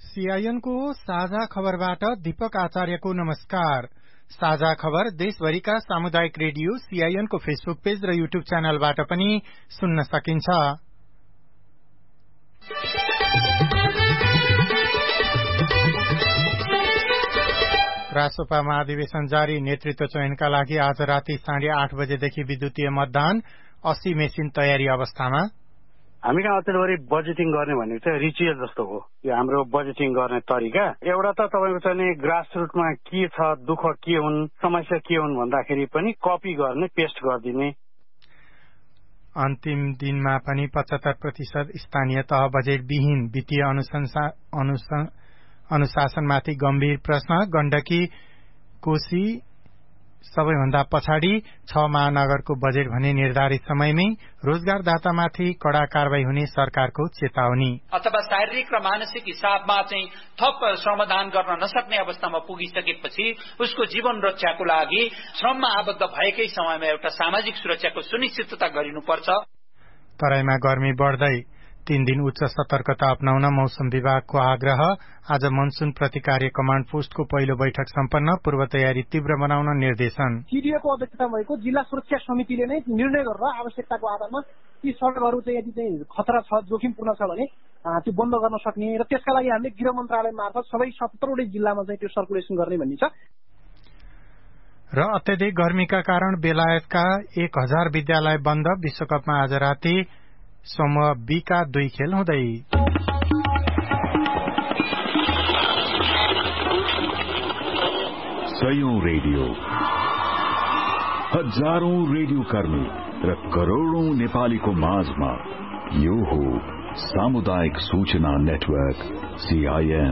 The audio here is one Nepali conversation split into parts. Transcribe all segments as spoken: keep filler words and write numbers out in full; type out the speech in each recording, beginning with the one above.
सीआईएनको साझा खबरबाट दीपक आचार्यको नमस्कार। साझा खबर देशभरिका सामुदायिक रेडियो सीआईएनको फेसबुक पेज र युट्युब च्यानलबाट पनि सुन्न सकिन्छ। रासोपा महाधिवेशन जारी, नेतृत्व चयनका लागि आज राति साढे आठ बजेदेखि विद्युतीय मतदान, अस्सी मेसिन तयारी अवस्थामा। हामी कहाँ अचेलभरि बजेटिङ गर्ने भनेको चाहिँ रिचुअल जस्तो हो यो हाम्रो बजेटिङ गर्ने तरिका। एउटा त तपाईँको चाहिँ ग्रास रुटमा के छ, दुःख के हुन्, समस्या के हुन् भन्दाखेरि पनि कपी गर्ने, पेस्ट गरिदिने। अन्तिम दिनमा पनि पचहत्तर प्रतिशत स्थानीय तह बजेट विहीन, वित्तीय अनुशासनमाथि गम्भीर प्रश्न। गण्डकी कोशी सबैभन्दा पछाडि, छ महानगरको बजेट भने निर्धारित समयमै। रोजगारदातामाथि कडा कारवाही हुने सरकारको चेतावनी। अथवा शारीरिक र मानसिक हिसाबमा चाहिँ थप श्रमदान गर्न नसक्ने अवस्थामा पुगिसकेपछि उसको जीवन रक्षाको लागि श्रममा आबद्ध भएकै समयमा एउटा सामाजिक सुरक्षाको सुनिश्चितता गरिनुपर्छ। तराईमा गर्मी बढ्दै, तीन दिन उच्च सतर्कता अपनाउन मौसम विभागको आग्रह। आज मनसुन प्रतिकार्य कमाण्ड पोस्टको पहिलो बैठक सम्पन्न, पूर्व तयारी तीव्र बनाउन निर्देशन। सीडीओको अध्यक्षता भएको जिल्ला सुरक्षा समितिले नै निर्णय गरेर आवश्यकताको आधारमा ती सडकहरू चाहिँ यदि चाहिँ खतरा छ, जोखिमपूर्ण छ भने त्यो बन्द गर्न सक्ने र त्यसका लागि हामीले गृह मन्त्रालय मार्फत सबै सत्तरवटै जिल्लामा चाहिँ त्यो सर्कुलेसन गर्ने भन्ने छ। र अत्यधिक गर्मीका कारण बेलायतका एक हजार विद्यालय बन्द। विश्वकपमा आज राति समूह बी का दुई खेल हुँदै। सयौं रेडियो, हजारौं रेडियो कर्मी र करोड़ौं नेपालीको माझमा यो हो सामुदायिक सूचना नेटवर्क सीआईएन।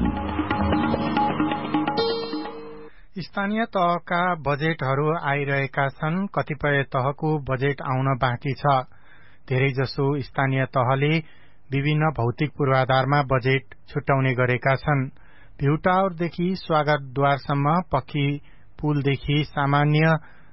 स्थानीय तहका बजेटहरू आइरहेका छन्, कतिपय तहको बजेट आउन बाँकी छ। धेरैजसो स्थानीय तहले विभिन्न भौतिक पूर्वाधारमा बजेट छुट्याउने गरेका छन्। भ्यूटावरदेखि स्वागतद्वारसम्म, पक्की पुलदेखि सामान्य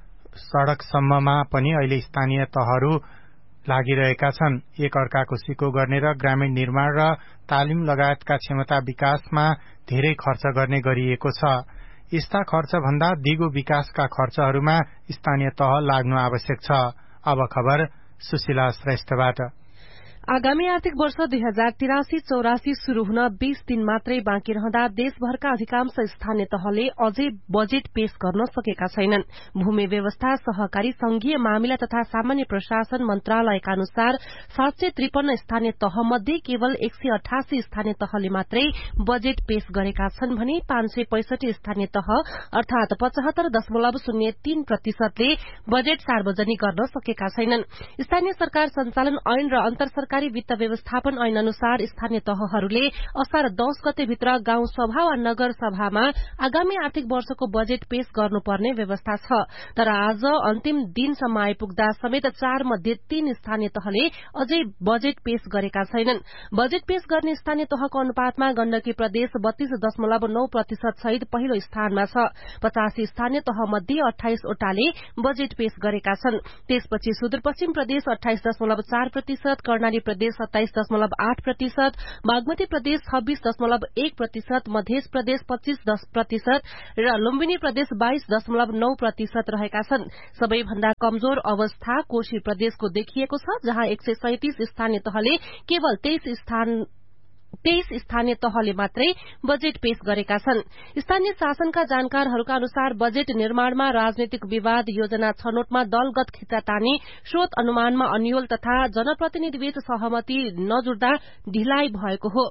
सड़कसम्ममा पनि अहिले स्थानीय तहहरू लागिरहेका छन्। एक अर्काको सिको गर्ने र ग्रामीण निर्माण र तालिम लगायतका क्षमता विकासमा धेरै खर्च गर्ने गरिएको छ। यस्ता खर्च भन्दा दिगो विकासका खर्चहरूमा स्थानीय तह लाग्नु आवश्यक छ। अब खबर सुशीला श्रेष्ठबाट। आगामी आर्थिक वर्ष दुई हजार तिरासी चौरासी शुरू हुन बीस दिन मात्रै बाँकी रहँदा देशभरका अधिकांश स्थानीय तहले अझै बजेट पेश गर्न सकेका छैनन्। भूमि व्यवस्था, सहकारी, संघीय मामिला तथा सामान्य प्रशासन मन्त्रालयका अनुसार सात सय त्रिपन्न स्थानीय तह मध्ये केवल एक सय अठासी स्थानीय तहले मात्रै बजेट पेश गरेका छन् भने पाँच सय पैंसठी स्थानीय तह अर्थात पचहत्तर दशमलव शून्य तीन प्रतिशतले बजेट सार्वजनिक गर्न सकेका छैनन्। स्थानीय सरकार संचालन ऐन र अन्तर सरकारी वित्त व्यवस्थापन ऐन अनुसार स्थानीय तहहरूले असार दस गते भित्र गाउँ सभा वा नगर सभामा आगामी आर्थिक वर्षको बजेट पेश गर्नुपर्ने व्यवस्था छ। तर आज अन्तिम दिनसम्म आइपुग्दा समेत चार मध्ये तीन स्थानीय तहले अझै बजेट पेश गरेका छैनन्। बजेट पेश गर्ने स्थानीय तहको अनुपातमा गण्डकी प्रदेश बत्तीस दशमलव नौ प्रतिशत सहित पहिलो स्थानमा छ। पचासी स्थानीय तह मध्ये अठाइसवटाले बजेट पेश गरेका छन्। त्यसपछि सुदूरपश्चिम प्रदेश अठाइस दशमलव चार प्रतिशत, कर्णाली प्रदेश सत्ताइस दशमलव आठ प्रतिशत, बागमती प्रदेश छब्बीस दशमलव एक प्रतिशत, मध्य प्रदेश पच्चीस प्रतिशत र लुम्बिनी प्रदेश बाइस दशमलव नौ प्रतिशत रहेका छन्। सबैभन्दा कमजोर अवस्था कोशी प्रदेशको देखिएको छ, जहाँ एक सय सैंतिस स्थानीय तहले केवल तेइस स्थान तेइस स्थानीय तहले मात्रै बजेट पेश गरेका छन्। स्थानीय शासनका जानकारहरूका अनुसार बजेट निर्माणमा राजनैतिक विवाद, योजना छनौटमा दलगत खिचातानी, स्रोत अनुमानमा अन्योल तथा जनप्रतिनिधिबीच सहमति नजुट्दा ढिलाइ भएको हो।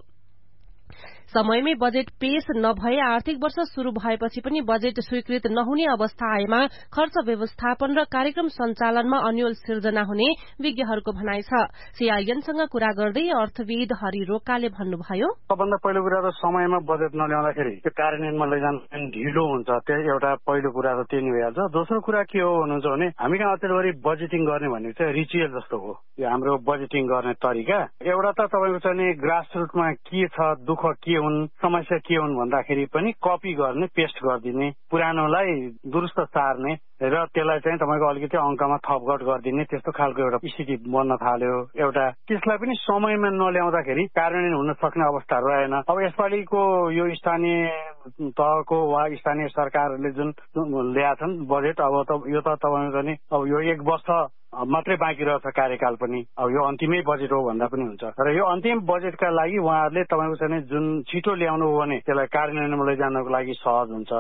समयमै बजेट पेश नभए आर्थिक वर्ष शुरू भएपछि पनि बजेट स्वीकृत नहुने अवस्था आएमा खर्च व्यवस्थापन र कार्यक्रम सञ्चालनमा अन्योल सिर्जना हुने विज्ञहरूको भनाइ छ। सीआईएनसँग कुरा गर्दै अर्थविद हरि रोकाले भन्नुभयो, सबभन्दा पहिलो कुरा त समयमा बजेट नल्याउँदाखेरि त्यो कार्यान्वयनमा लैजान ढिलो हुन्छ। त्यो एउटा पहिलो कुरा त त्यही नै भइहाल्छ। दोस्रो कुरा के हो भन्नुहुन्छ भने हामी कहाँ अचेलभरि बजेटिङ गर्ने भनेको चाहिँ रिचुअल जस्तो हो यो हाम्रो बजेटिङ गर्ने तरिका। एउटा त तपाईँको चाहिँ ग्रास रुटमा के छ, दुःख के हुन्, समस्या के हुन् भन्दाखेरि पनि कपी गर्ने, पेस्ट गरिदिने, पुरानोलाई दुरुस्त सार्ने र त्यसलाई चाहिँ तपाईँको अलिकति अङ्कमा थपघट गरिदिने, त्यस्तो खालको एउटा स्थिति बन्न थाल्यो। एउटा त्यसलाई पनि समयमा नल्याउँदाखेरि कार्यान्वयन हुन सक्ने अवस्थाहरू रहेन। अब यसपालिको यो स्थानीय तहको वा स्थानीय सरकारले जुन ल्याएछन् बजेट, अब त यो त तपाईँको नि अब यो एक वर्ष मात्रै बाँकी रहेछ कार्यकाल पनि, अब यो अन्तिमै बजेट हो भन्दा पनि हुन्छ। र यो अन्तिम बजेटका लागि उहाँहरूले तपाईँको चाहिँ जुन छिटो ल्याउनु हो भने त्यसलाई कार्यान्वयनमा लैजानको लागि सहज हुन्छ।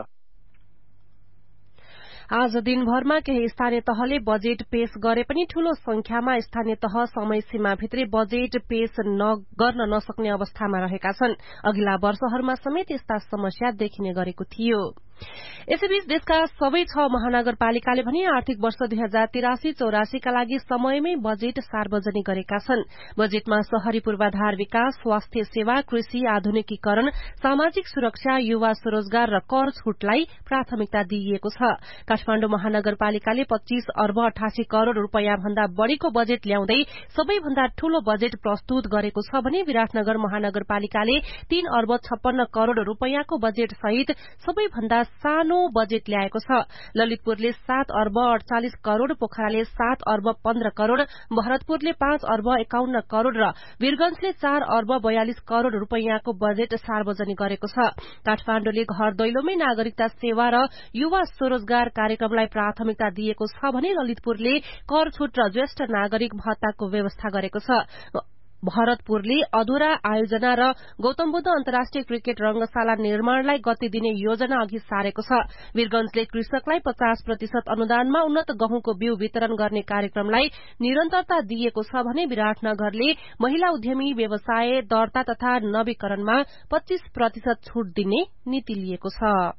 आज दिनभरमा केही स्थानीय तहले बजेट पेश गरे पनि ठूलो संख्यामा स्थानीय तह समय सीमाभित्रै बजेट पेश गर्न नसक्ने अवस्थामा रहेका छन्। अघिल्ला वर्षहरूमा समेत यस्ता समस्या देखिने गरेको थियो। यसैबीच देशका सबै छ महानगरपालिकाले भने आर्थिक वर्ष दुई हजार तिरासी चौरासीका लागि समयमै बजेट सार्वजनिक गरेका छन्। बजेटमा शहरी पूर्वाधार विकास, स्वास्थ्य सेवा, कृषि आधुनिकीकरण, सामाजिक सुरक्षा, युवा स्वरोजगार र कर छूटलाई प्राथमिकता दिइएको छ। काठमाडौँ महानगरपालिकाले पच्चीस अर्ब अठासी करोड़ रूपियाँ भन्दा बढ़ीको बजेट ल्याउँदै सबैभन्दा ठूलो बजेट प्रस्तुत गरेको छ भने विराटनगर महानगरपालिकाले तीन अर्ब छप्पन्न करोड़ रूपियाँको बजेट सहित सबैभन्दा सानो बजेट ल्याएको छ। ललितपुरले सात अर्ब अड़चालिस करोड़, पोखराले सात अर्ब पन्ध्र करोड़, भरतपुरले पाँच अर्ब एकाउन्न करोड़ र वीरगंजले चार अर्ब बयालिस करोड़ रूपियाँको बजेट सार्वजनिक गरेको छ। काठमाडौँले घर दैलोमै नागरिकता सेवा र युवा स्वरोजगार कार्यक्रमलाई प्राथमिकता दिएको छ भने ललितपुरले कर छूट र ज्येष्ठ नागरिक भत्ताको व्यवस्था गरेको छ। भरतपुरले अधुरा आयोजना र गौतम बुद्ध अन्तर्राष्ट्रिय क्रिकेट रंगशाला निर्माणलाई गति दिने योजना अघि सारेको छ। वीरगंजले कृषकलाई पचास प्रतिशत अनुदानमा उन्नत गहुँको बिउ वितरण गर्ने कार्यक्रमलाई निरन्तरता दिएको छ भने विराटनगरले महिला उद्यमी व्यवसाय दर्ता तथा नवीकरणमा पच्चीस प्रतिशत छूट दिने नीति लिएको छ।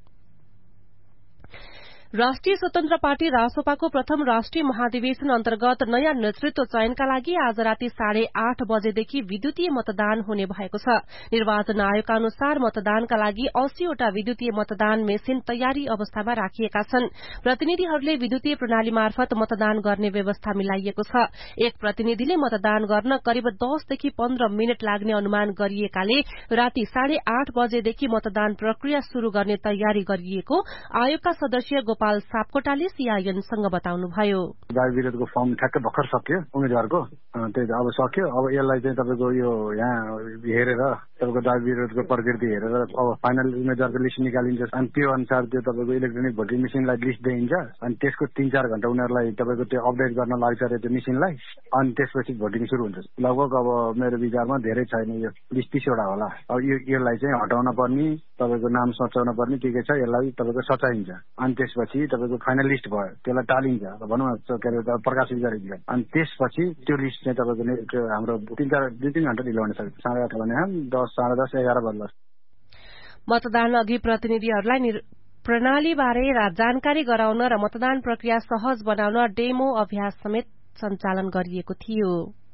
राष्ट्रिय स्वतन्त्र पार्टी रासोपाको प्रथम राष्ट्रिय महाधिवेशन अन्तर्गत नयाँ नेतृत्व चयनका लागि आज राति साढे आठ बजेदेखि विद्युतीय मतदान हुने भएको छ। निर्वाचन आयोगका अनुसार मतदानका लागि अस्सीवटा विद्युतीय मतदान मेसिन तयारी अवस्थामा राखिएका छन्। प्रतिनिधिहरूले विद्युतीय प्रणाली मार्फत मतदान गर्ने व्यवस्था मिलाइएको छ। एक प्रतिनिधिले मतदान गर्न करिब दसदेखि पन्ध्र मिनट लाग्ने अनुमान गरिएकाले राति साढे आठ बजेदेखि मतदान प्रक्रिया शुरू गर्ने तयारी गरिएको आयोगका सदस्य गोपाल सापकोटाले सीआईएनसँग बताउनुभयो। दाबी विरोधको फर्म ठ्याक्कै भर्खर सक्यो उम्मेद्वारको, त्यही अब सक्यो। अब यसलाई चाहिँ तपाईँको यो यहाँ हेरेर तपाईँको दाबी विरोधको प्रकृति हेरेर अब फाइनल उम्मेद्वारको लिस्ट निकालिन्छ अनि त्यो अनुसार त्यो तपाईँको इलेक्ट्रोनिक भोटिङ मेसिनलाई लिस्ट दिइन्छ अनि त्यसको तीन चार घण्टा उनीहरूलाई तपाईँको त्यो अपडेट गर्न लाग्छ अरे त्यो मेसिनलाई, अनि त्यसपछि भोटिङ सुरु हुन्छ। लगभग अब मेरो विचारमा धेरै छैन, यो बिस तीसवटा होला। अब यो यसलाई चाहिँ हटाउन पर्ने, तपाईँको नाम सचाउन पर्ने के के छ यसलाई तपाईँको सचाइन्छ अनि त्यसपछि तपाईँको फाइनल लिस्ट भयो, त्यसलाई टालिन्छ भनौँ के अरे प्रकाशित गरिन्छ अनि त्यसपछि त्यो लिस्ट चाहिँ तपाईँको हाम्रो तिन चार दुई तिन घण्टा ढिलो हुन सक्छ। साढे आठ भने दस साढे दस एघार बज्ला। मतदान अघि प्रतिनिधिहरूलाई प्रणालीबारे जानकारी गराउन र मतदान प्रक्रिया सहज बनाउन डेमो अभ्यास समेत सञ्चालन गरिएको थियो।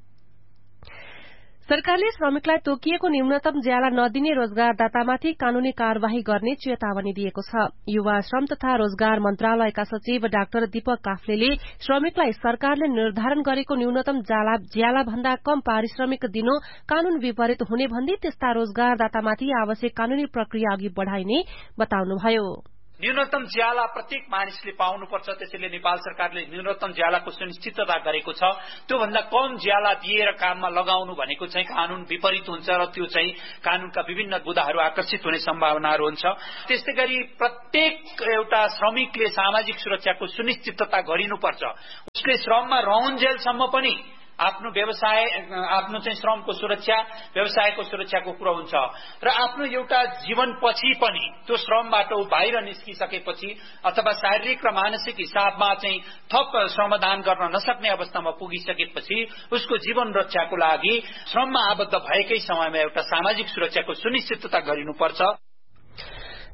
सरकारले श्रमिकलाई तोकिएको न्यूनतम ज्याला नदिने रोजगारदातामाथि कानूनी कार्यवाही गर्ने चेतावनी दिएको छ। युवा श्रम तथा रोजगार मन्त्रालयका सचिव डाक्टर दीपक काफ्लेले श्रमिकलाई सरकारले निर्धारण गरेको न्यूनतम ज्याला भन्दा कम पारिश्रमिक दिनु कानून विपरीत हुने भन्दै त्यस्ता रोजगारदातामाथि आवश्यक कानूनी प्रक्रिया अघि बढ़ाइने बताउनुभयो। न्यूनतम ज्याला प्रत्येक मानिसले पाउनुपर्छ, त्यसैले नेपाल सरकारले न्यूनतम ज्यालाको सुनिश्चितता गरेको छ। त्योभन्दा कम ज्याला दिएर काममा लगाउनु भनेको चाहिँ कानून विपरीत हुन्छ र त्यो चाहिँ कानूनका विभिन्न बुदाहरू आकर्षित हुने सम्भावनाहरू हुन्छ। त्यस्तै गरी प्रत्येक एउटा श्रमिकले सामाजिक सुरक्षाको सुनिश्चितता गरिनुपर्छ। उसले श्रममा रहन्जेलसम्म पनि आफ्नो व्यवसाय आफ्नो चाहिँ श्रमको सुरक्षा, व्यवसायको सुरक्षाको कुरो हुन्छ र आफ्नो एउटा जीवनपछि पनि त्यो श्रमबाट ऊ बाहिर निस्किसकेपछि अथवा शारीरिक र मानसिक हिसाबमा चाहिँ थप श्रमदान गर्न नसक्ने अवस्थामा पुगिसकेपछि उसको जीवन रक्षाको लागि श्रममा आबद्ध भएकै समयमा एउटा सामाजिक सुरक्षाको सुनिश्चितता गरिनुपर्छ।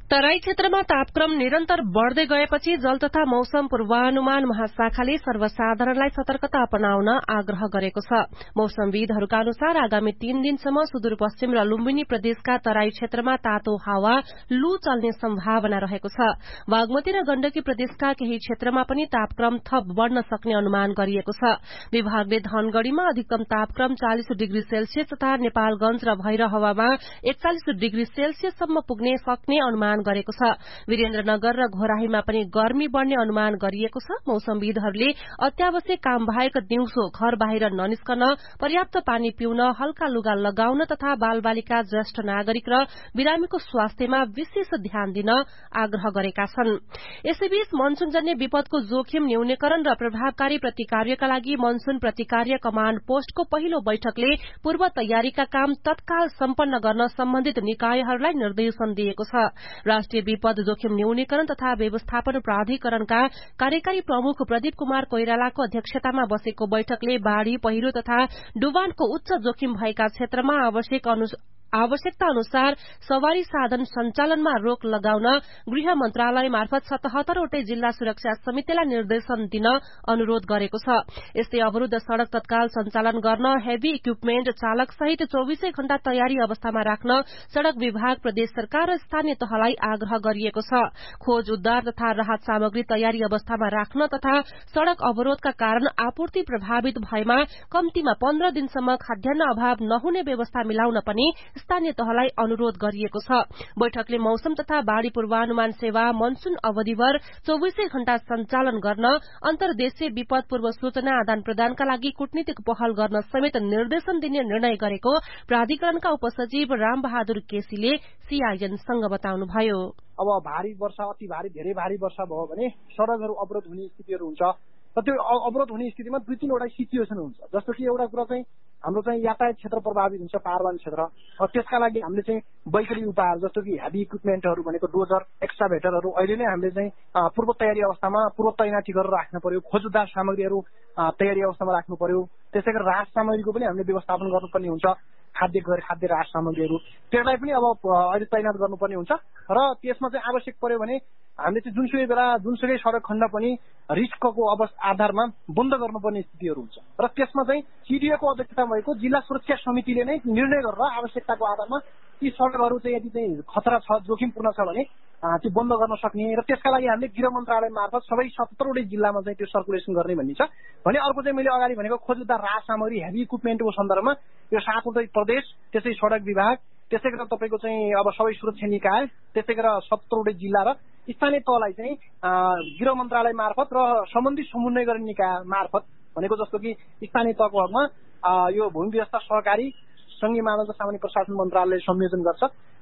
तराई क्षेत्रमा तापक्रम निरन्तर बढ़दै गएपछि जल तथा मौसम पूर्वानुमान महाशाखाले सर्वसाधारणलाई सतर्कता अपनाउन आग्रह गरेको छ। मौसमविदहरूका अनुसार आगामी तीन दिनसम्म सुदूरपश्चिम र लुम्बिनी प्रदेशका तराई क्षेत्रमा तातो हावा लू चल्ने सम्भावना रहेको छ। बागमती र गण्डकी प्रदेशका केही क्षेत्रमा पनि तापक्रम थप बढ़न सक्ने अनुमान गरिएको छ। विभागले धनगढ़ीमा अधिकतम तापक्रम चालिस डिग्री सेल्सियस तथा नेपालगंज र भैरहवामा एकचालिस डिग्री सेल्सियससम्म पुग्ने सक्ने अनुमान गरेको छ। वीरेन्द्रनगर र घोराहीमा पनि गर्मी बढ़ने अनुमान गरिएको छ। मौसमविदहरूले अत्यावश्यक काम बाहेक दिउँसो घर बाहिर ननिस्कन, पर्याप्त पानी पिउन, हल्का लुगा लगाउन तथा बालबालिका, ज्येष्ठ नागरिक र बिरामीको स्वास्थ्यमा विशेष ध्यान दिन आग्रह गरेका छन्। यसैबीच मनसूनजन्य विपदको जोखिम न्यूनीकरण र प्रभावकारी प्रतिकार्यका लागि मनसून प्रतिकार्य कमाण्ड पोस्टको पहिलो बैठकले पूर्व तयारीका काम तत्काल सम्पन्न गर्न सम्बन्धित निकायहरूलाई निर्देशन दिएको छ। राष्ट्रिय विपद जोखिम न्यूनीकरण तथा व्यवस्थापन प्राधिकरणका कार्यकारी प्रमुख प्रदीप कुमार कोइरालाको अध्यक्षतामा बसेको बैठकले बाढ़ी, पहिरो तथा डुबानको उच्च जोखिम भएका क्षेत्रमा आवश्यक आवश्यकता अनुसार सवारी साधन सञ्चालनमा रोक लगाउन गृह मन्त्रालय मार्फत सतहत्तरवटै जिल्ला सुरक्षा समितिलाई निर्देशन दिन अनुरोध गरेको छ। यस्तै अवरूद्ध सड़क तत्काल सञ्चालन गर्न, हेभी इक्विपमेन्ट चालक सहित चौबीसै घण्टा तयारी अवस्थामा राख्न सड़क विभाग, प्रदेश सरकार र स्थानीय तहलाई आग्रह गरिएको छ। खोज उद्धार तथा राहत सामग्री तयारी अवस्थामा राख्न तथा सड़क अवरोधका कारण आपूर्ति प्रभावित भएमा कम्तीमा पन्ध्र दिनसम्म खाद्यान्न अभाव नहुने व्यवस्था मिलाउन पनि स्थानीय तहलाई अनुरोध गरिएको छ। बैठकले मौसम तथा बाढ़ी पूर्वानुमान सेवा मनसून अवधिभर चौबीसै घण्टा सञ्चालन गर्न, अन्तर्देशीय विपद पूर्व सूचना आदान प्रदानका लागि कूटनीतिक पहल गर्न समेत निर्देशन दिने निर्णय गरेको प्राधिकरणका उपसचिव राम बहादुर केसीले सीआईएनसँग बताउनुभयो। अब भारी वर्षा, अति भारी, धेरै भारी वर्षा भयो भने सड़कहरू अवरोध हुने स्थितिहरू हुन्छ र त्यो अवरोध हुने स्थितिमा दुई तीनवटा सिचुएसन हुन्छ। जस्तो कि एउटा कुरा चाहिँ हाम्रो चाहिँ यातायात क्षेत्र प्रभावित हुन्छ, पाहाडवान क्षेत्र। त्यसका लागि हामीले चाहिँ वैकल्पिक उपायहरू जस्तो कि हेभी इक्विपमेन्टहरू भनेको डोजर, एक्स्काभेटरहरू अहिले नै हामीले चाहिँ पूर्व तयारी अवस्थामा पूर्व तैनाती गरेर राख्नु पर्यो। खोज उद्धार सामग्रीहरू तयारी अवस्थामा राख्नु पर्यो। त्यसै गरी राहत सामग्रीको पनि हामीले व्यवस्थापन गर्नुपर्ने हुन्छ। खाद्य गैर खाद्य राहत सामग्रीहरू त्यसलाई पनि अब अहिले तैनात गर्नुपर्ने हुन्छ र त्यसमा चाहिँ आवश्यक पर्यो भने हामीले चाहिँ जुनसुकै बेला जुनसुकै सड़क खण्ड पनि रिस्कको आधारमा बन्द गर्नुपर्ने स्थितिहरू हुन्छ र त्यसमा चाहिँ सिडिएको अध्यक्षता भएको जिल्ला सुरक्षा समितिले नै निर्णय गरेर आवश्यकताको आधारमा ती सड़कहरू चाहिँ यदि चाहिँ खतरा छ, जोखिमपूर्ण छ भने त्यो बन्द गर्न सक्ने र त्यसका लागि हामीले गृह मन्त्रालय मार्फत सबै सतहत्तरवटै जिल्लामा चाहिँ त्यो सर्कुलेसन गर्ने भन्ने छ। भने अर्को चाहिँ मैले अगाडि भनेको खोज उद्धार राहत सामग्री हेभी इक्विपमेन्टको सन्दर्भमा यो सातवटै प्रदेश, त्यसै सड़क विभाग, त्यसै गरेर तपाईँको चाहिँ अब सबै सुरक्षा निकाय, त्यसै गरेर सतहत्तरवटै जिल्ला र स्थानीय तहलाई चाहिँ गृह मन्त्रालय मार्फत र सम्बन्धित समन्वय गर्ने निकाय मार्फत भनेको जस्तो कि स्थानीय तहको हकमा यो भूमि व्यवस्था सहकारी संघीय मानव र सामान्य प्रशासन मन्त्रालयले संयोजन गर्छ।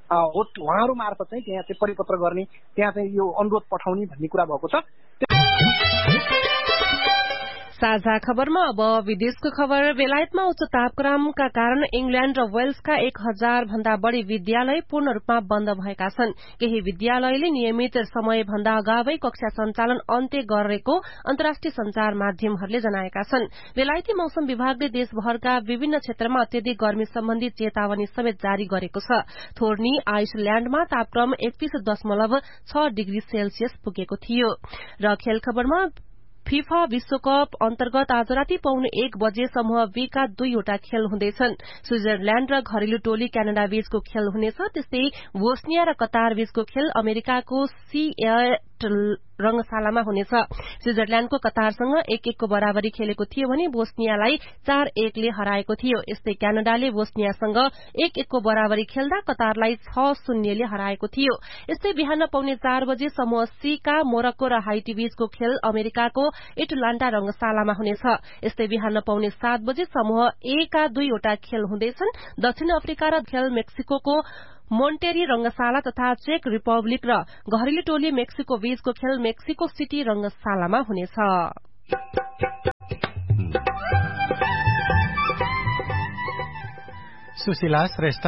उहाँहरू मार्फत चाहिँ त्यहाँ चाहिँ परिपत्र गर्ने, त्यहाँ चाहिँ यो अनुरोध पठाउने भन्ने कुरा भएको छ। साझा खबरमा अब विदेशको खबर। बेलायतमा उच्च तापक्रमका कारण इंग्ल्याण्ड र वेल्सका एक हजार भन्दा बढ़ी विद्यालय पूर्ण रूपमा बन्द भएका छन्। केही विद्यालयले नियमित समय भन्दा अगावै कक्षा सञ्चालन अन्त्य गरेको अन्तर्राष्ट्रिय संचार माध्यमहरूले जनाएका छन्। बेलायती मौसम विभागले देशभरका विभिन्न क्षेत्रमा अत्यधिक गर्मी सम्बन्धी चेतावनी समेत जारी गरेको छ। थोर्नी आइसल्याण्डमा तापक्रम एकतीस दशमलव छ डिग्री सेल्सियस पुगेको थियो। र खेल खबरमा फीफा विश्वकप अन्तर्गत आज राति पाउने एक बजे समूह बी का दुईवटा खेल हुँदैछन्। स्विजरल्याण्ड र घरेलु टोली क्यानाडा बीचको खेल हुनेछ। त्यस्तै बोस्निया र कतार बीचको खेल अमेरिकाको सिएट रंगशालामा हुनेछ। स्विजरल्याण्डको कतारसँग एक एकको बराबरी खेलेको थियो भने बोस्नियालाई चार एकले हराएको थियो। यस्तै क्यानाडाले बोस्नियासँग एक एकको बराबरी खेल्दा कतारलाई छ शून्यले हराएको थियो। यस्तै बिहान पाउने चार बजे समूह सी का मोरक्को र हाइटी बीचको खेल अमेरिकाको एटलान्टा रंगशालामा हुनेछ। यस्तै बिहान पाउने सात बजे समूह ए का दुईवटा खेल हुँदैछन्। दक्षिण अफ्रिका र खेल मेक्सिको मोन्टेरी रंगशाला तथा चेक रिपब्लिक र घरेलु टोली मेक्सिको बीचको खेल मेक्सिको सिटी रंगशालामा हुनेछ। सुशीला श्रेष्ठ।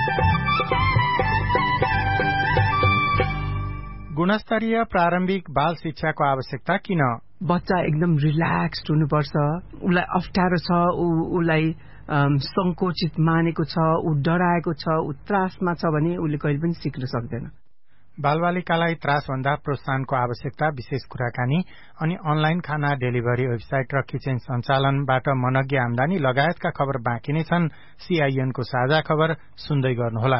गुणस्तरीय प्रारम्भिक बाल शिक्षाको आवश्यकता किन? बच्चा एकदम रिल्याक्स्ड हुनुपर्छ। उसलाई अप्ठ्यारो छ, उसलाई संकोचित मानेको छ, ऊ डराएको छ, ऊ त्रासमा छ भने उसले कहिले पनि सिक्न सक्दैन। बालबालिकालाई त्रासभन्दा प्रोत्साहनको आवश्यकता, विशेष कुराकानी अनि अनलाइन खाना डेलिभरी वेबसाइट र किचन सञ्चालनबाट मनज्ञ आमदानी लगायतका खबर बाँकी नै छन्। सीआईएनको साझा खबर सुन्दै गर्नुहोला।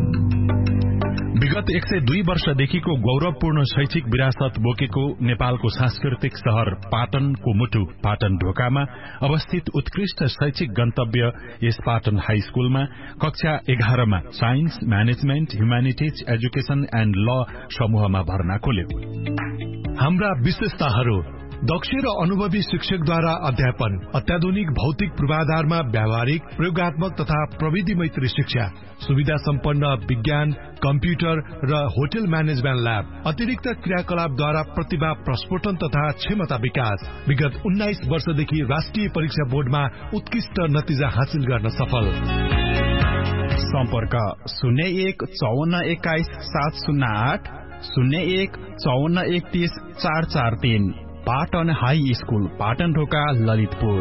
विगत एक सय दुई वर्षदेखिको गौरवपूर्ण शैक्षिक विरासत बोकेको नेपालको सांस्कृतिक शहर पाटनको मुटु पाटन ढोकामा अवस्थित उत्कृष्ट शैक्षिक गन्तव्य यस पाटन हाई स्कूलमा कक्षा एघारमा science, management, humanities, education and ल समूहमा भर्ना खोल्यो। हाम्रा विशेषताहरू: दक्ष र अनुभवी शिक्षकद्वारा अध्यापन, अत्याधुनिक भौतिक पूर्वाधारमा व्यावहारिक, प्रयोगात्मक तथा प्रविधि मैत्री शिक्षा, सुविधा सम्पन्न विज्ञान, कम्प्युटर र होटल म्यानेजमेन्ट ल्याब, अतिरिक्त क्रियाकलापद्वारा प्रतिभा प्रस्फोटन तथा क्षमता विकास। विगत उन्नाइस वर्षदेखि राष्ट्रिय परीक्षा बोर्डमा उत्कृष्ट नतिजा हासिल गर्न सफल। सम्पर्क शून्य एक चौवन्न एक्काइस सात शून्य आठ, शून्य एक चौवन्न एकतीस चार चार तीन। पाटन हाई स्कूल, पाटन ढोका, ललितपुर।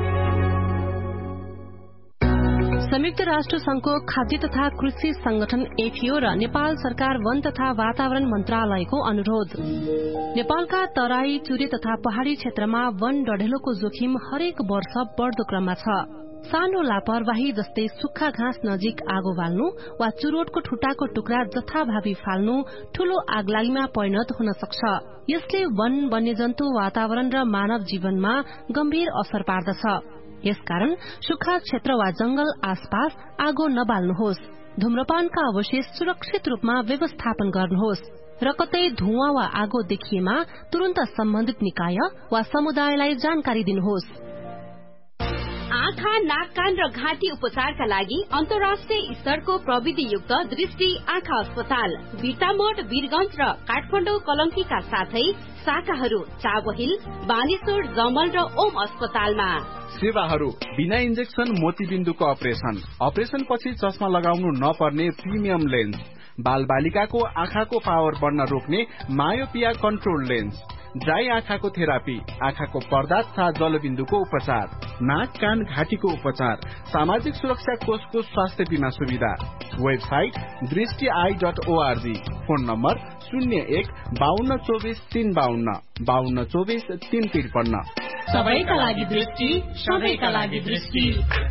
संयुक्त राष्ट्र संघको खाद्य तथा कृषि संगठन एफएओ र नेपाल सरकार वन तथा वातावरण मन्त्रालयको अनुरोध। नेपालका तराई, चुरे तथा पहाड़ी क्षेत्रमा वन डढेलोको जोखिम हरेक वर्ष बढ़दो क्रममा छ। सानो लापरवाही जस्तै सुक्खा घाँस नजिक आगो बाल्नु वा चुरोटको ठुटाको टुक्रा जथाभावी फाल्नु ठूलो आगलागीमा परिणत हुन सक्छ। यसले वन, वन्यजन्तु, वातावरण र मानव जीवनमा गम्भीर असर पार्दछ। यसकारण सुक्खा क्षेत्र वा जंगल आसपास आगो नबाल्नुहोस्। धूम्रपानका अवशेष सुरक्षित रूपमा व्यवस्थापन गर्नुहोस् र कतै धुवाँ वा आगो देखिएमा तुरन्त सम्बन्धित निकाय वा समुदायलाई जानकारी दिनुहोस्। आँखा, नाक, कान र घाँटी उपचारका लागि अन्तर्राष्ट्रिय स्तरको प्रविधियुक्त दृष्टि आँखा अस्पताल बिर्तामोड, वीरगंज र काठमाडौँ कलंकीका साथै शाखाहरू चाबहिल, बानेश्वर, जमल र ओम अस्पतालमा। सेवाहरू: बिना इन्जेक्सन मोतीबिन्दुको अपरेशन, अपरेशन पछि चस्मा लगाउनु नपर्ने प्रिमियम लेन्स, बाल बालिकाको आँखाको पावर बढ्न रोक्ने मायोपिया कन्ट्रोल लेन्स, ड्राई आँखाको थेरापी, आँखाको पर्दा तथा जलबिन्दुको उपचार, नाक, कान, घाँटीको उपचार, सामाजिक सुरक्षा कोषको स्वास्थ्य बीमा सुविधा। वेबसाइट दृष्टि I dot ORG. Phone number शून्य एक बाहन्न चौबिस तीन बाहन्न बाहन्न चौबिस तीन त्रिपन्न। सबैका लागि दृष्टि, सबैका लागि दृष्टि।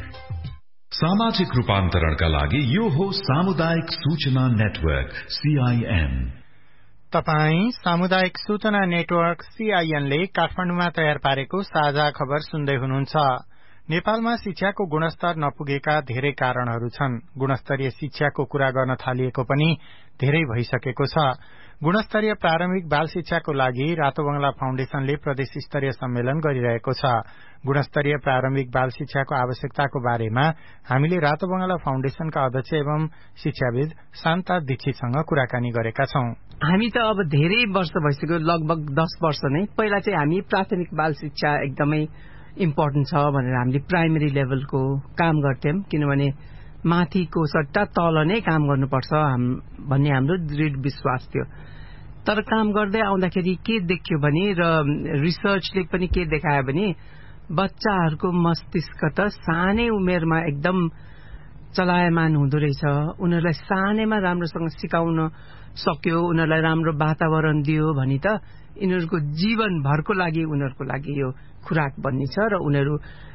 सामाजिक रूपान्तरणका लागि यो हो सामुदायिक सूचना नेटवर्क सीआईएन। तपाई सामुदायिक सूचना नेटवर्क सीआईएनले काठमाडौँमा तयार पारेको साझा खबर सुन्दै हुनुहुन्छ। नेपालमा शिक्षाको गुणस्तर नपुगेका धेरै कारणहरू छन्। गुणस्तरीय शिक्षाको कुरा गर्न थालिएको पनि धेरै भइसकेको छ। गुणस्तरीय प्रारम्भिक बाल शिक्षाको लागि रातो बंगला फाउन्डेशनले प्रदेश स्तरीय सम्मेलन गरिरहेको छ। गुणस्तरीय प्रारम्भिक बाल शिक्षाको आवश्यकताको बारेमा हामीले रातो बंगला फाउन्डेशनका अध्यक्ष एवं शिक्षाविद शान्ता दीक्षितसँग कुराकानी गरेका छौं। हामी त अब धेरै वर्ष भइसक्यो, लगभग दस वर्ष नै। पहिला चाहिँ हामी प्राथमिक बाल शिक्षा एकदमै इम्पोर्टेन्ट छ भनेर हामीले प्राइमेरी लेभलको काम गर्थ्यौं, किनभने माथिको सट्टा तल नै काम गर्नुपर्छ भन्ने हाम्रो दृढ विश्वास थियो। तर काम गर्दै आउँदाखेरि के देखियो भने, र रिसर्चले पनि के देखायो भने, बच्चाहरूको मस्तिष्क त सानै उमेरमा एकदम चलायमान हुँदो रहेछ। उनीहरूलाई सानैमा राम्रोसँग सिकाउन सक्यो, उनीहरूलाई राम्रो वातावरण दियो भने त यिनीहरूको जीवनभरको लागि उनीहरूको लागि यो खुराक बन्ने छ र उनीहरू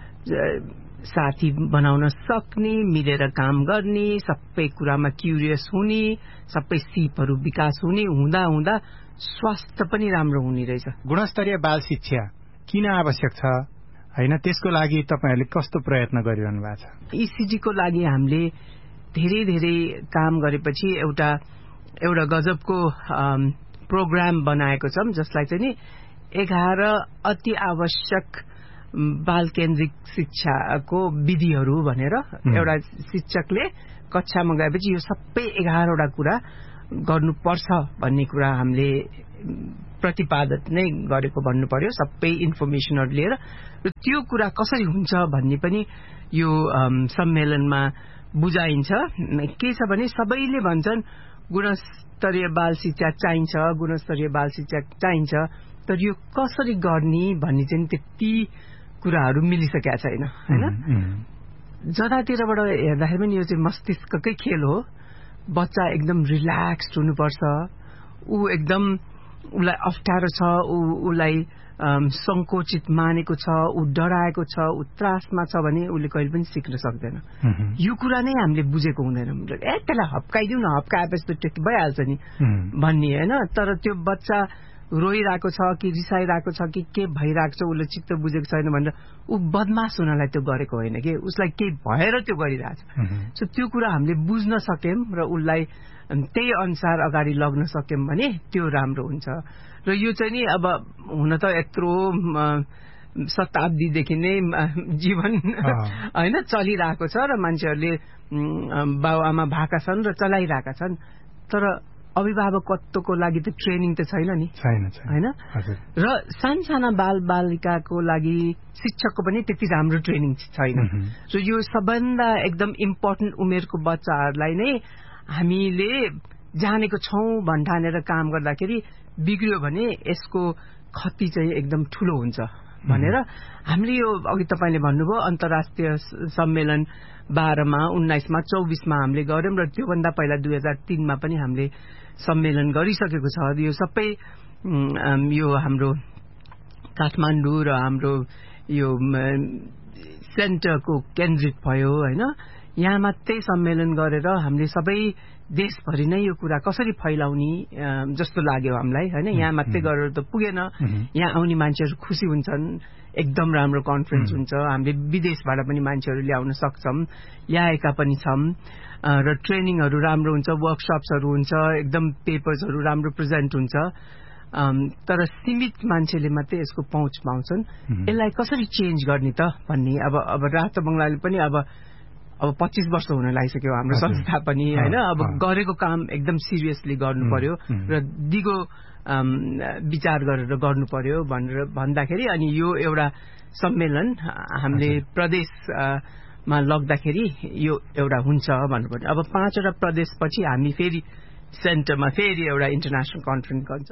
साथी बनाउन सक्ने, मिलेर काम गर्ने, सबै कुरामा क्युरियस हुने, सबै सिपहरू विकास हुने, हुँदा हुँदा स्वास्थ्य पनि राम्रो हुने रहेछ। गुणस्तरीय बाल शिक्षा किन आवश्यक छ हैन, त्यसको लागि तपाईहरुले कस्तो प्रयत्न गरिरहनु भएको छ? ईसीडीको लागि हामीले धेरै धेरै काम गरेपछि एउटा एउटा गजबको प्रोग्राम बनाएको छौं, जसलाई चाहिँ नि एघार अति आवश्यक बाल केन्द्रित शिक्षाको विधिहरू भनेर एउटा शिक्षकले कक्षामा गएपछि यो सबै एघारवटा कुरा गर्नुपर्छ भन्ने कुरा हामीले प्रतिपादित नै गरेको भन्नु पर्यो, सबै इन्फर्मेसनहरू लिएर। र त्यो कुरा कसरी हुन्छ भन्ने पनि यो सम्मेलनमा बुझाइन्छ। के छ भने सबैले भन्छन् गुणस्तरीय बाल शिक्षा चाहिन्छ, गुणस्तरीय बाल शिक्षा चाहिन्छ, तर यो कसरी गर्ने भन्ने चाहिँ त्यति कुराहरू मिलिसकेका छैन हैन। जतातिरबाट हेर्दाखेरि पनि यो चाहिँ मस्तिष्ककै खेल हो। बच्चा एकदम रिल्याक्स्ड हुनुपर्छ, ऊ एकदम उसलाई अप्ठ्यारो छ, उसलाई संकोचित मानेको छ, ऊ डराएको छ, ऊ त्रासमा छ भने उसले कहिले पनि सिक्न सक्दैन। यो कुरा नै हामीले बुझेको हुँदैन। ए त्यसलाई हप्काइदिउँ न, हप्काएपछि त भइहाल्छ नि भन्ने होइन। तर त्यो बच्चा रोइरहेको छ कि रिसाइरहेको छ कि के भइरहेको छ, उसले चित्त बुझेको छैन भनेर ऊ बदमास हुनलाई त्यो गरेको होइन कि, उसलाई केही भएर त्यो गरिरहेछ। सो त्यो कुरा हामीले बुझ्न सक्यौं र उसलाई त्यही अनुसार अगाडि लग्न सक्यौं भने त्यो राम्रो हुन्छ। र यो चाहिँ नि अब हुन त यत्रो शताब्दीदेखि नै जीवन होइन चलिरहेको छ र मान्छेहरूले बाबुआमा भएका छन् र चलाइरहेका छन्, तर अभिभावकत्वको लागि त ट्रेनिङ त छैन नि होइन। र सानसाना बाल बालिकाको लागि शिक्षकको पनि त्यति राम्रो ट्रेनिङ छैन। र यो सबभन्दा एकदम इम्पोर्टेन्ट उमेरको बच्चाहरूलाई नै हामीले जानेको छौं भन्ठानेर काम गर्दाखेरि बिग्रियो भने यसको क्षति चाहिँ एकदम ठूलो हुन्छ भनेर हामीले यो अघि तपाईँले भन्नुभयो अन्तर्राष्ट्रिय सम्मेलन बाह्रमा उन्नाइसमा चौबिसमा हामीले गर्यौं र त्योभन्दा पहिला दुई हजार तीनमा पनि हामीले सम्मेलन गरिसकेको छ। यो सबै यो हाम्रो काठमाडौँ र हाम्रो यो सेन्टरको केन्द्रित भयो होइन। यहाँ मात्रै सम्मेलन गरेर हामीले सबै देशभरि नै यो कुरा कसरी फैलाउने जस्तो लाग्यो हामीलाई होइन। यहाँ मात्रै गरेर त पुगेन, यहाँ आउने मान्छेहरू खुसी हुन्छन्, एकदम राम्रो कन्फरेन्स हुन्छ, हामीले विदेशबाट पनि मान्छेहरू ल्याउन सक्छौं, ल्याएका पनि छौं र ट्रेनिङहरू राम्रो हुन्छ, वर्कसप्सहरू हुन्छ, एकदम पेपर्सहरू राम्रो प्रेजेन्ट हुन्छ। तर सीमित मान्छेले मात्रै यसको पहुँच पाउँछन्। यसलाई कसरी चेन्ज गर्ने त भन्ने अब अब रातो बंगलाले पनि अब अब पच्चीस वर्ष हुन लागिसक्यो हाम्रो संस्था पनि होइन। अब गरेको काम एकदम सिरियसली गर्नु पर्यो र दिगो विचार गरेर गर्नु पर्यो भनेर भन्दाखेरि अनि यो एउटा सम्मेलन हामीले प्रदेशमा लग्दाखेरि यो एउटा हुन्छ भन्नुपर्ने। अब पाँचवटा प्रदेशपछि हामी फेरि सेन्टरमा फेरि एउटा इन्टरनेसनल कन्फरेन्स गर्छ।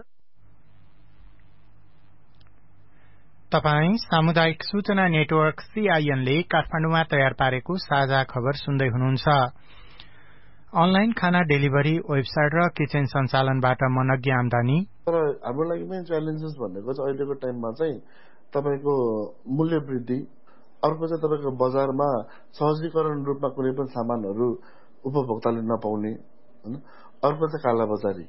तपाई सामुदायिक सूचना नेटवर्क सीआईएनले काठमाडौँमा तयार पारेको साझा खबर सुन्दै हुनुहुन्छ। अनलाइन खाना डेलिभरी वेबसाइट र किचन सञ्चालनबाट मनग्य आमदानी। तर हाम्रो लागि मेन च्यालेन्जेस भनेको चाहिँ अहिलेको टाइममा चाहिँ तपाईको मूल्य वृद्धि, अर्को चाहिँ तपाईको बजारमा सहजीकरण रूपमा कुनै पनि सामानहरू उपभोक्ताले नपाउने हैन, अर्को चाहिँ कालाबजारी।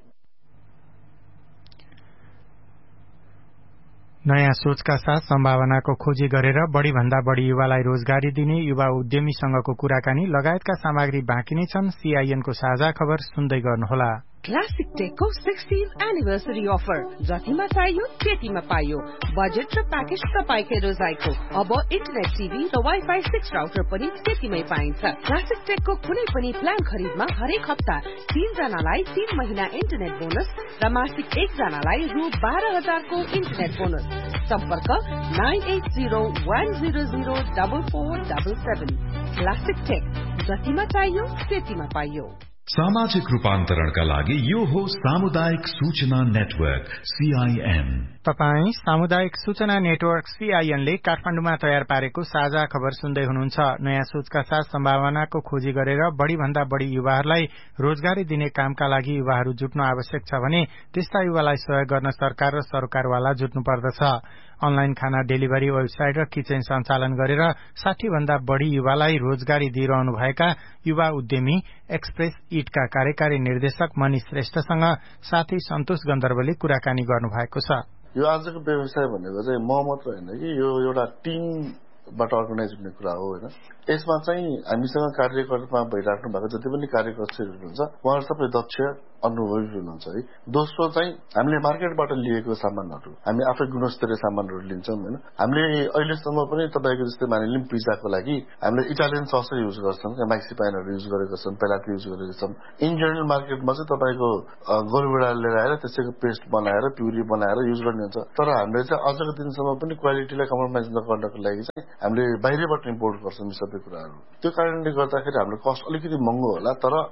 नयाँ सोचका साथ सम्भावनाको खोजी गरेर बढ़ी भन्दा बढ़ी युवालाई रोजगारी दिने युवा उद्यमीसँगको कुराकानी लगायतका सामग्री बाँकी नै छन्। सीआईएनको साझा खबर सुन्दै गर्नुहोला। क्लासिक टेकको सिक्सटीन्थ एनिभर्सरी अफर, जतिमा चाहियो त्यतिमा पाइयो। बजेट र प्याकेज तपाईकै रोजाइको। अब इन्टरनेट टिभी र वाइफाई सिक्स राउटर पनि त्यतिमै पाइन्छ। क्लासिक टेकको कुनै पनि प्लान खरिदमा हरेक हप्ता तीन जनालाई तीन महिना इन्टरनेट बोनस र मासिक एक जनालाई रु बाह्र हजारको इन्टरनेट बोनस। सम्पर्क nine at zero one zero zero double four double seven. Classic take, जतिमा चाहियो त्यतिमा पाइयो। सामाजिक रूपान्तरणका लागि यो हो सामुदायिक सूचना नेटवर्क सीआईएन। तपाई सामुदायिक सूचना नेटवर्क सीआईएनले काठमाडौँमा तयार पारेको साझा खबर सुन्दै हुनुहुन्छ। नयाँ सोचका साथ सम्भावनाको खोजी गरेर बढ़ी भन्दा बढ़ी युवाहरूलाई रोजगारी दिने कामका लागि युवाहरू जुट्न आवश्यक छ भने त्यस्ता युवालाई सहयोग गर्न सरकार र सरकारवाला जुट्नु पर्दछ। अनलाइन खाना डेलिभरी वेबसाइट र किचन सञ्चालन गरेर साठी भन्दा बढ़ी युवालाई रोजगारी दिइरहनु भएका युवा उद्यमी एक्सप्रेस इटका कार्यकारी निर्देशक मनिष श्रेष्ठसँग साथी सन्तोष गन्धर्वले कुराकानी गर्नुभएको छ। यो आजको व्यवसाय भनेको चाहिँ म मात्र होइन कि यो एउटा टिमबाट अर्गनाइज हुने कुरा हो होइन। यसमा चाहिँ हामीसँग कार्यकर्तामा भइराख्नु भएको जति पनि कार्यकर्ताहरू हुनुहुन्छ उहाँहरू सबै दक्ष अनुभवी हुनुहुन्छ है। दोस्रो चाहिँ हामीले मार्केटबाट लिएको सामानहरू हामी आफै गुणस्तरीय सामानहरू लिन्छौँ होइन। हामीले अहिलेसम्म पनि तपाईँको जस्तै मानिलिउँ पिज्जाको लागि हामीले इटालियन सस युज गर्छौँ, म्याक्सिपाइनहरू युज गरेका छौँ, पेलाको युज गरेका छौँ। इन जेनरल मार्केटमा चाहिँ तपाईँको गोलभेडा लिएर आएर त्यसैको पेस्ट बनाएर प्युरी बनाएर युज गर्ने हुन्छ। तर हामीले चाहिँ आजको दिनसम्म पनि क्वालिटीलाई कम्प्रोमाइज नगर्नको लागि चाहिँ हामीले बाहिरबाट इम्पोर्ट गर्छौँ सबै कुराहरू। त्यो कारणले गर्दाखेरि हाम्रो कस्ट अलिकति महँगो होला, तर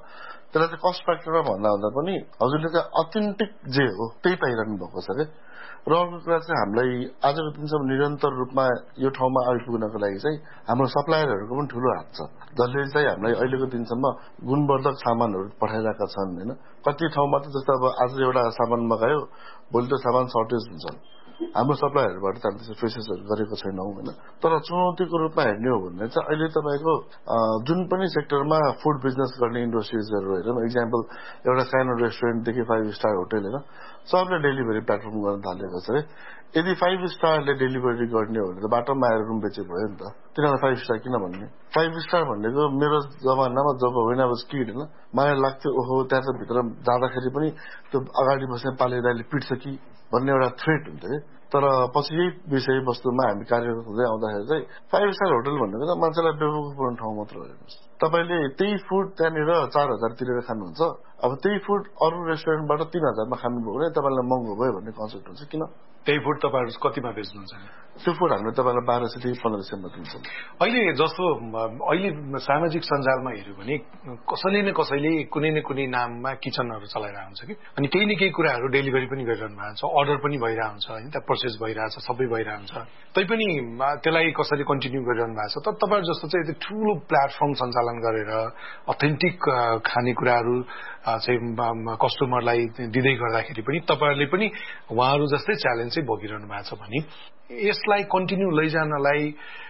त्यसलाई चाहिँ कस्ट फ्याक्टरमा भन्दा भन्दा पनि हजुरले चाहिँ अथेन्टिक जे हो त्यही पाइरहनु भएको छ क्या। र अर्को कुरा चाहिँ हामीलाई आजको दिनसम्म निरन्तर रूपमा यो ठाउँमा आइपुग्नको लागि चाहिँ हाम्रो सप्लायरहरूको पनि ठूलो हात छ, जसले चाहिँ हामीलाई अहिलेको दिनसम्म गुणवर्धक सामानहरू पठाइरहेका छन् होइन। कति ठाउँमा त जस्तो अब आज एउटा सामान मगायो भोलि त सामान सर्टेज हुन्छ, हाम्रो सप्लायरहरूबाट त हामीले फेसेसहरू गरेको छैनौँ होइन। तर चुनौतीको रूपमा हेर्ने हो भने चाहिँ अहिले तपाईँको जुन पनि सेक्टरमा फुड बिजनेस गर्ने इन्डस्ट्रिजहरू हेरौँ, इक्जाम्पल एउटा सानो रेस्टुरेन्टदेखि फाइभ स्टार होटेल होइन, सबले डेलिभरी प्लेटफर्म गर्न थालेको छ है। यदि फाइभ स्टारले डेलिभरी गर्ने हो भने त बाटोमा आएर रुम बेचे भयो नि त, तिनीहरूलाई फाइभ स्टार किन भन्ने? फाइभ स्टार भनेको मेरो जमानामा जब होइन अब किड होइन, मलाई लाग्थ्यो ओहो त्यहाँ त भित्र जाँदाखेरि पनि त्यो अगाडि बस्ने पाले दाइले पिट्छ कि भन्ने एउटा थ्रेट हुन्छ है। तर पछि यही विषयवस्तुमा हामी कार्यरत हुँदै आउँदाखेरि चाहिँ फाइभ स्टार होटल भनेको त मान्छेलाई बेवकुफ बनाउने ठाउँ मात्र हो। हेर्नुहोस्, तपाईँले त्यही फुड त्यहाँनिर चार हजार तिरेर खानुहुन्छ, अब त्यही फुड अरू रेस्टुरेन्टबाट तीन हजारमा खानुभयो भने तपाईँलाई महँगो भयो भन्ने कन्सेप्ट हुन्छ। किन? त्यही फुड तपाईँहरू कतिमा बेच्नुहुन्छ? त्यो फुड हामीले तपाईँलाई बाह्र सयदेखि पन्ध्र सयमा दिन्छौँ। अहिले जस्तो अहिले सामाजिक सञ्जालमा हेऱ्यो भने कसैले न कसैले कुनै न कुनै नाममा किचनहरू चलाइरहेको हुन्छ कि, अनि केही न केही कुराहरू डेलिभरी पनि गरिरहनु भएको छ, अर्डर पनि भइरहेको हुन्छ होइन, त्यहाँ प्रोसेस भइरहेछ, सबै भइरहेको हुन्छ, तैपनि त्यसलाई कसैले कन्टिन्यू गरिरहनु भएको छ। तर तपाईँहरू जस्तो चाहिँ यति ठुलो प्लेटफर्म सञ्चालन गरेर अथेन्टिक खानेकुराहरू चाहिँ कस्टमरलाई दिँदै गर्दाखेरि पनि तपाईँहरूले पनि उहाँहरू जस्तै च्यालेन्ज चाहिँ भोगिरहनु भएको छ भने यसलाई कन्टिन्यू लैजानलाई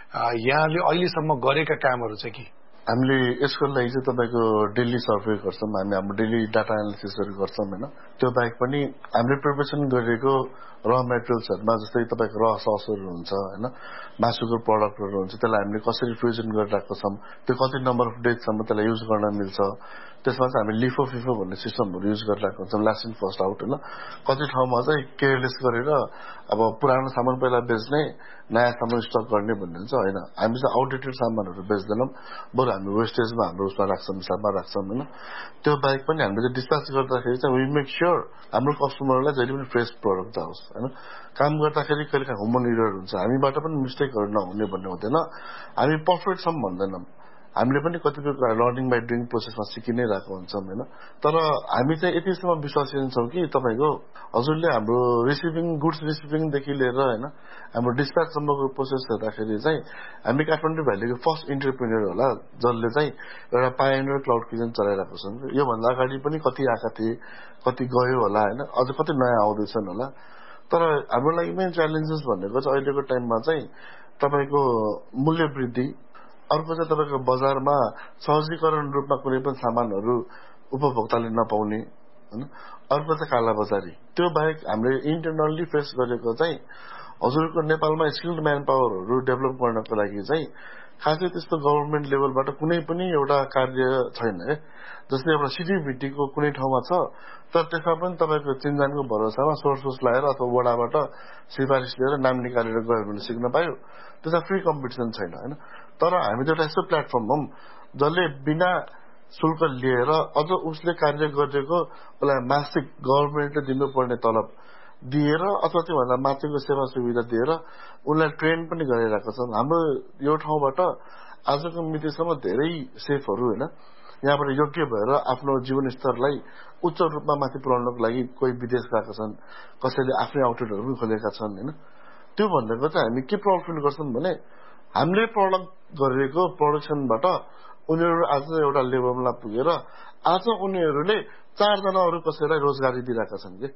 यहाँले अहिलेसम्म गरेका कामहरू चाहिँ के? हामीले यसको लागि चाहिँ तपाईँको डेली सर्भे गर्छौँ, हामी हाम्रो डेली डाटा एनालिसिसहरू गर्छौँ होइन। त्यो बाहेक पनि हामीले प्रिपरेसन गरेको र मेटेरियल्सहरूमा जस्तै तपाईँको र ससहरू हुन्छ होइन, मासुको प्रडक्टहरू हुन्छ, त्यसलाई हामीले कसरी फ्रिजन गरिरहेको छौँ, त्यो कति नम्बर अफ डेजसम्म त्यसलाई युज गर्न मिल्छ। त्यसमा चाहिँ हामी लिफो फिफो भन्ने सिस्टमहरू युज गरिरहेको हुन्छौँ, लास्ट इन फर्स्ट आउट होइन। कति ठाउँमा चाहिँ केयरलेस गरेर अब पुरानो सामान पहिला बेच्ने नयाँ सामान स्टक गर्ने भन्ने हुन्छ होइन। हामी चाहिँ आउटडेटेड सामानहरू बेच्दैनौँ, बरु हामी वेस्टेजमा हाम्रो उसमा राख्छौँ, हिसाबमा राख्छौँ होइन। त्यो बाहेक पनि हामीले चाहिँ डिस्प्याच गर्दाखेरि चाहिँ वी मेक स्योर हाम्रो कस्टमरलाई जहिले पनि फ्रेस प्रडक्ट आओस् होइन। काम गर्दाखेरि कहिले काहीँ ह्युमन इरर हुन्छ, हामीबाट पनि मिस्टेकहरू नहुने भन्ने हुँदैन। हामी पर्फेक्ट छौँ भन्दैनौँ, हामीले पनि कतिपय कुरा लर्निङ बाई डुइङ प्रोसेसमा सिकि नै रहेको हुन्छौँ होइन। तर हामी चाहिँ यतिसम्म विश्वासीन छौँ कि तपाईँको हजुरले हाम्रो रिसिभिङ गुड्स रिसिभिङदेखि लिएर होइन हाम्रो डिस्प्याचसम्मको प्रोसेस हेर्दाखेरि चाहिँ हामी काठमाडौँ भ्यालीको फर्स्ट इन्टरप्रेन्योर होला जसले चाहिँ एउटा पायोनियर क्लाउड किचन चलाइरहेको छन्। योभन्दा अगाडि पनि कति आएका थिए, कति गयो होला होइन, अझ कति नयाँ आउँदैछन् होला। तर हाम्रो लागि मेन च्यालेन्जेस भनेको चाहिँ अहिलेको टाइममा चाहिँ तपाईँको मूल्य वृद्धि, अर्को चाहिँ तपाईँको बजारमा सहजीकरण रूपमा कुनै पनि सामानहरू उपभोक्ताले नपाउने होइन, अर्को चाहिँ कालाबजारी। त्यो बाहेक हामीले इन्टरनल्ली फेस गरेको चाहिँ हजुरको नेपालमा स्किल्ड म्यान पावरहरू डेभलप गर्नको लागि चाहिँ खासै त्यस्तो गभर्मेन्ट लेभलबाट कुनै पनि एउटा कार्य छैन है। जस्तै एउटा सिटिभिटीको कुनै ठाउँमा छ, तर त्यसमा पनि तपाईँको चिन्जानको भरोसामा सोर्स सोर्स लगाएर अथवा वडाबाट सिफारिस लिएर नाम निकालेर गयो भने सिक्न पायो, त्यसमा फ्री कम्पिटिसन छैन होइन। तर हामी त एउटा यस्तो प्लेटफर्म हौँ जसले बिना शुल्क लिएर अझ उसले कार्य गरेको उसलाई मासिक गभर्मेन्टले दिनुपर्ने तलब दिएर अथवा त्योभन्दा माथिको सेवा सुविधा दिएर उनलाई ट्रेन पनि गरिरहेको छौँ। हाम्रो यो ठाउँबाट आजको मितिसम्म धेरै सेफहरू होइन यहाँबाट योग्य भएर आफ्नो जीवनस्तरलाई उच्च रूपमा माथि पुर्याउनको लागि कोही विदेश गएका छन्, कसैले आफ्नै आउटलेटहरू पनि खोलेका छन् होइन। त्यो भनेको चाहिँ हामी के प्राउड फिल गर्छौँ भने हामीले प्रडक्ट गरेको प्रोडक्सनबाट उनीहरू आज एउटा लेभलमा पुगेर आज उनीहरूले चारजना अरू कसैलाई रोजगारी दिइरहेका छन् कि।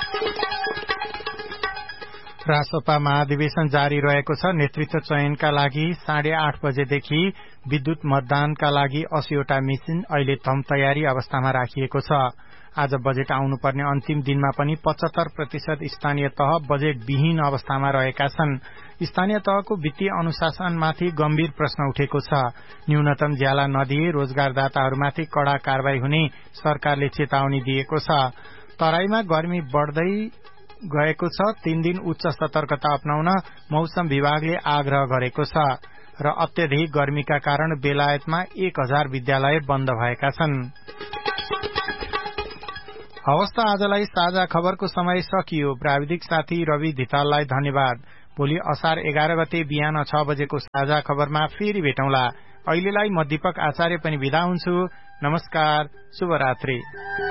रासोपा महाधिवेशन जारी रहेको छ। नेतृत्व चयनका लागि साढे आठ बजेदेखि विद्युत मतदानका लागि अस्सीवटा मेसिन अहिले थम तयारी अवस्थामा राखिएको छ। आज बजेट आउनुपर्ने अन्तिम दिनमा पनि पचहत्तर प्रतिशत स्थानीय तह बजेट विहीन अवस्थामा रहेका छन्। स्थानीय तहको वित्तीय अनुशासनमाथि गम्भीर प्रश्न उठेको छ। न्यूनतम ज्याला नदिए रोजगारदाताहरूमाथि कड़ा कारवाही हुने सरकारले चेतावनी दिएको छ। तराईमा गर्मी बढ्दै गएको छ। तीन दिन उच्च सतर्कता अपनाउन मौसम विभागले आग्रह गरेको छ र अत्यधिक गर्मीका कारण बेलायतमा एक हजार विद्यालय बन्द भएका छन्। हवस् त आजलाई साझा खबरको समय सकियो। प्राविधिक साथी रवि धिताललाई धन्यवाद। भोलि असार एघार गते बिहान छ बजेको साझा खबरमा फेरि भेटौँला। अहिलेलाई म दीपक आचार्य पनि बिदा हुन्छु। नमस्कार, शुभरात्री।